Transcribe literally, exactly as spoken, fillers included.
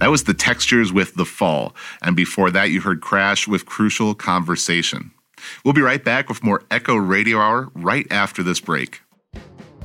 That was The Textures with The Fall. And before that, you heard Crash with Crucial Conversation. We'll be right back with more Echo Radio Hour right after this break.